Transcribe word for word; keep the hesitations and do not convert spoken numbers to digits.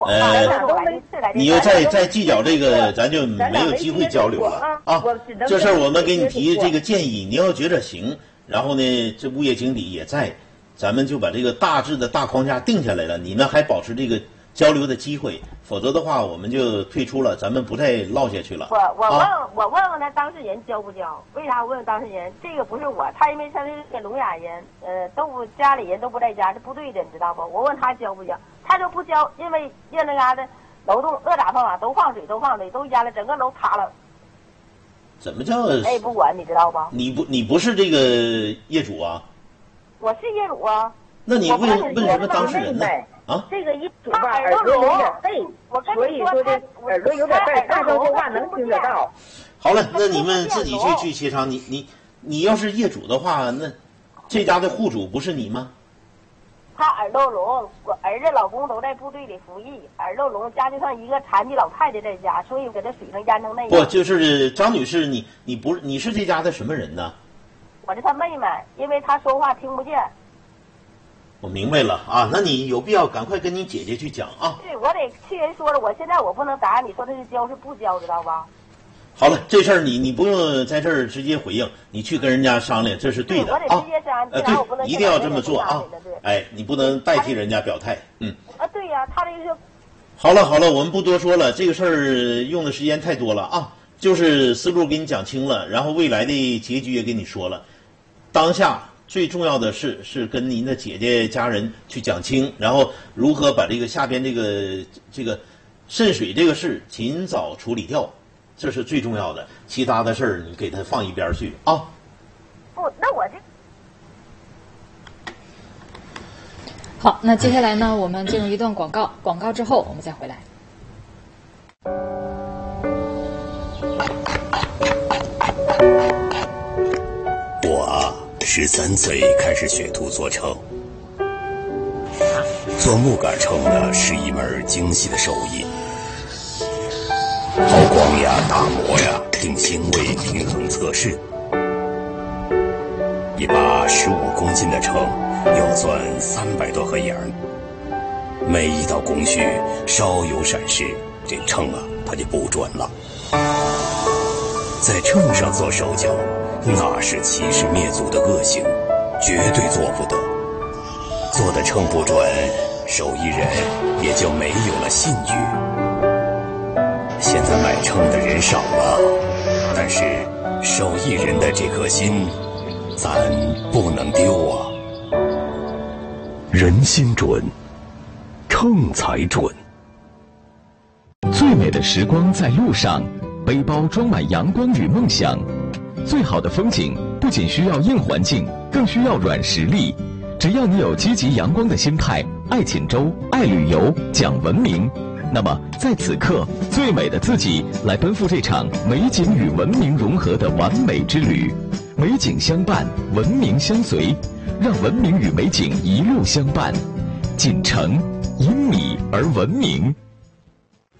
呃，你要再再计较这个，咱就没有机会交流了啊。这事儿我们给你提这个建议，你要觉得行，然后呢，这物业经理也在，咱们就把这个大致的大框架定下来了，你们还保持这个交流的机会，否则的话我们就退出了，咱们不再唠下去了。 我我问、 啊、 我问问他当事人交不交？为啥我问问当事人？这个不是我，他因为他是个聋哑人，呃，都不家里人都不在家，是不对的，你知道不？我问他交不交，他就不交，因为让那嘎达楼栋恶打放法都放水，都放水，都淹了，整个楼塌了。 怎么叫？ 哎，不管你知道吧？ 你不你不是这个业主啊？ 我是业主啊。 那你问问什么当事人呢？啊， 这个一主吧耳朵有点背，所以说这耳朵有点背，大声说话能听得到。 好了，那你们自己去去协商。你你你要是业主的话，那这家的户主不是你吗？ 他耳朵聋，我儿子老公都在部队里服役，耳朵聋，家就剩一个残疾老太太在家，所以给他水上淹成那样。 不，就是张女士，你你不是你是这家的什么人呢？ 我是他妹妹，因为他说话听不见。 我明白了啊，那你有必要赶快跟你姐姐去讲啊。 对，我得去人说了，我现在我不能答你说他是交是不交，知道吧？ 好了，这事儿你你不用在这儿直接回应，你去跟人家商量，这是对的啊。 我得直接商量， 呃，对，一定要这么做啊。哎，你不能代替人家表态，嗯。 啊，对呀、啊，他这个。 好了好了，我们不多说了，这个事儿用的时间太多了啊。就是思路给你讲清了，然后未来的结局也给你说了，当下。最重要的是，是跟您的姐姐家人去讲清，然后如何把这个下边这个这个渗水这个事尽早处理掉，这是最重要的。其他的事儿你给他放一边去啊。 不，那我这。 好，那接下来呢，我们进入一段广告，广告之后我们再回来。 我十三岁开始学徒做秤，做木杆秤呢是一门精细的手艺，抛光呀、打磨呀、定星位、平衡测试。一把十五公斤的秤要钻三百多颗眼儿，每一道工序稍有闪失，这秤啊它就不准了。在秤上做手脚，那是欺师灭祖的恶行，绝对做不得。做的秤不准，手艺人也就没有了信誉。现在买秤的人少了，但是手艺人的这颗心，咱不能丢啊。 人心准，秤才准。最美的时光在路上，背包装满阳光与梦想。最好的风景不仅需要硬环境，更需要软实力。只要你有积极阳光的心态，爱锦州，爱旅游，讲文明，那么在此刻，最美的自己来奔赴这场美景与文明融合的完美之旅。美景相伴，文明相随，让文明与美景一路相伴。锦城因米而闻名。